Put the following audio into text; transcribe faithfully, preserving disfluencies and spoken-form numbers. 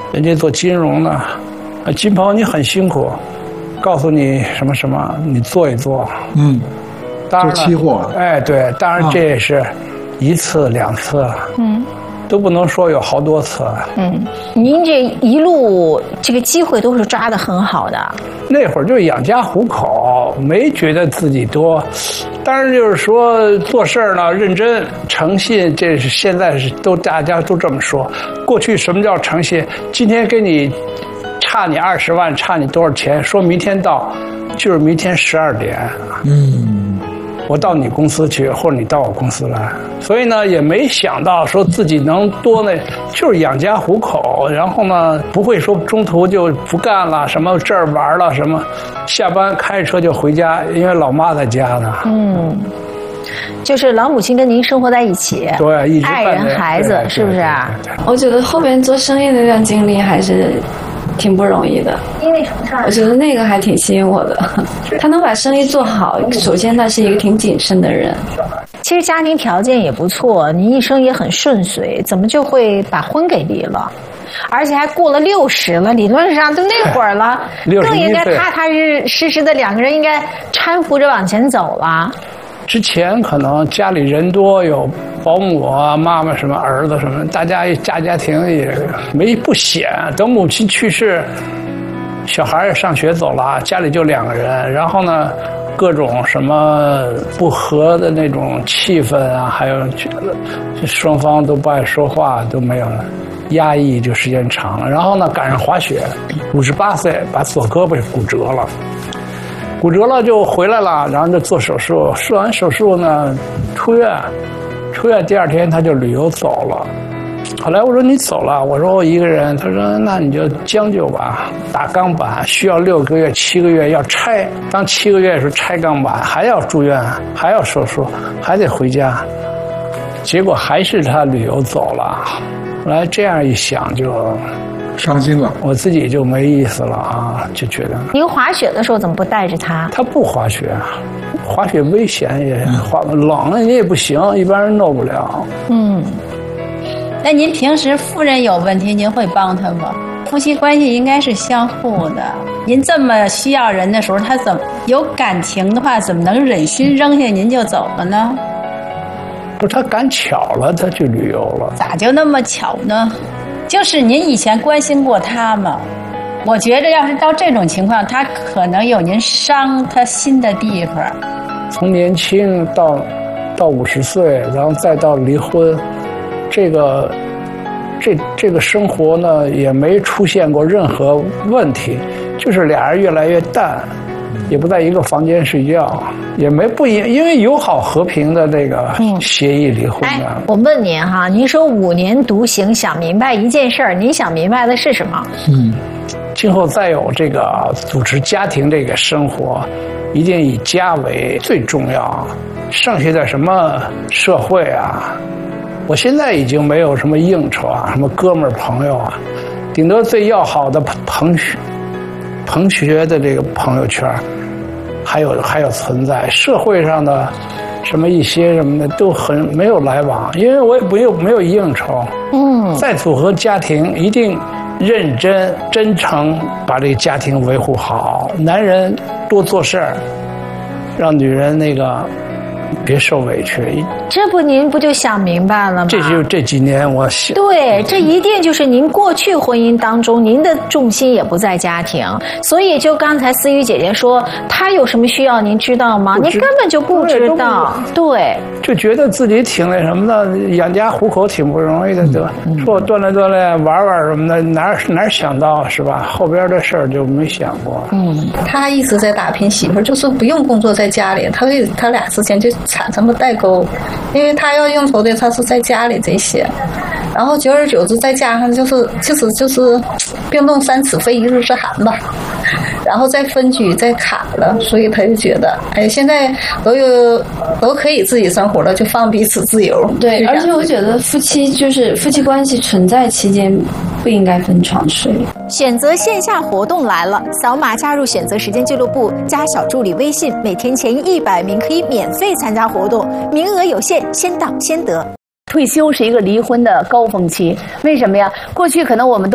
人家做金融的，金鹏你很辛苦，告诉你什么什么，你做一做。 嗯， 当然做期货。 哎，对，当然这也是一次两次。嗯。都不能说有好多次。 嗯，您这一路这个机会都是抓得很好的。 那会儿就养家糊口，没觉得自己多。当然就是说做事儿呢，认真诚信，这是现在是都大家都这么说。过去什么叫诚信？今天给你差你二十万，差你多少钱？说明天到，就是明天十二点。 嗯。 我到你公司去，或者你到我公司来，所以呢，也没想到说自己能多那，就是养家糊口。然后呢，不会说中途就不干了，什么这儿玩了，什么下班开车就回家，因为老妈在家呢。 嗯，就是老母亲跟您生活在一起， 对，一直爱人孩子，是不是啊？ 我觉得后边做生意那段经历还是挺不容易的。 因为什么事儿？ 我觉得那个还挺吸引我的。他能把生意做好，首先他是一个挺谨慎的人。 其实家庭条件也不错，您一生也很顺遂，怎么就会把婚给离了？而且还过了六十了，理论上都那会儿了，更应该踏踏实实的两个人应该搀扶着往前走了。 之前可能家里人多，有保姆啊、妈妈什么、儿子什么，大家家家庭也没不闲。等母亲去世，小孩也上学走了，家里就两个人。然后呢，各种什么不和的那种气氛啊，还有双方都不爱说话，都没有了，压抑就时间长了。然后呢，赶上滑雪，五十八岁把左胳膊骨折了。骨折了就回来了，然后就做手术，做完手术呢，出院，出院第二天他就旅游走了。后来我说你走了，我说我一个人，他说那你就将就吧，打钢板需要六个月、七个月要拆，当七个月的时候拆钢板，还要住院，还要手术，还得回家，结果还是他旅游走了。后来这样一想就。 伤心了， 我自己就没意思了啊，就觉得。 您滑雪的时候怎么不带着他？ 他不滑雪，滑雪危险也滑冷，你也不行，一般人弄不了。 嗯，那您平时夫人有问题，您会帮他吗？夫妻关系应该是相互的。您这么需要人的时候，他怎么有感情的话，怎么能忍心扔下您就走了呢？ 不是他赶巧了，他去旅游了。 咋就那么巧呢？就是您以前关心过他吗？我觉着要是到这种情况，他可能有您伤他心的地方。 从年轻到到五十岁，然后再到离婚，这个这这个生活呢也没出现过任何问题，就是俩人越来越淡，也不在一个房间睡觉，也没不因因为友好和平的这个协议离婚的。 哎，我问您哈，您说五年独行，想明白一件事儿，您想明白的是什么？ 嗯，今后再有这个组织家庭这个生活，一定以家为最重要，剩下的什么社会啊，我现在已经没有什么应酬啊，什么哥们儿朋友啊，顶多最要好的朋学朋学的这个朋友圈。还有还有存在社会上的什么一些什么的都很没有来往，因为我也没有没有应酬。嗯，再组合家庭一定认真真诚把这个家庭维护好，男人多做事儿，让女人那个别受委屈。 这不您不就想明白了吗？ 这就这几年我想， 对，这一定就是您过去婚姻当中，您的重心也不在家庭，所以就刚才思雨姐姐说，她有什么需要您知道吗？您根本就不知道，对， 就觉得自己挺那什么的，养家糊口挺不容易的，得、嗯、说我锻炼锻炼，玩玩什么的，哪哪想到是吧？后边的事儿就没想过。 嗯，他一直在打拼，媳妇就是不用工作在家里，他对他俩之间就产生了代沟。因为他要应酬的他是在家里这些，然后久而久之再加上就是就是就是冰冻三尺非一日之寒吧，然后再分居再卡了，所以他就觉得哎，现在都有都可以自己生活了，就放彼此自由。 对，而且我觉得夫妻就是夫妻关系存在期间不应该分床睡。 选择线下活动来了，扫码加入选择时间俱乐部，加小助理微信，每天前一百名可以免费参加活动，名额有限，先到先得。 退休是一个离婚的高峰期，为什么呀？过去可能我们都